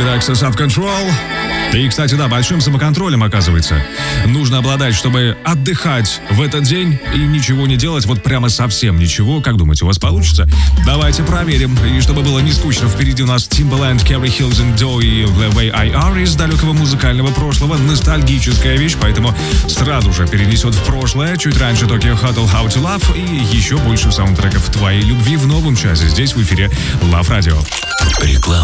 Daxa Self-Control. И, кстати, да, большим самоконтролем, оказывается, нужно обладать, чтобы отдыхать в этот день и ничего не делать, вот прямо совсем ничего. Как думаете, у вас получится? Давайте проверим. И чтобы было не скучно, впереди у нас Timbaland, Carrie Hilson, Do и The Way I Are из далекого музыкального прошлого. Ностальгическая вещь, поэтому сразу же перенесет в прошлое. Чуть раньше Tokyo Hotel, How to Love и еще больше саундтреков твоей любви в новом часе. Здесь в эфире Love Radio. Реклама.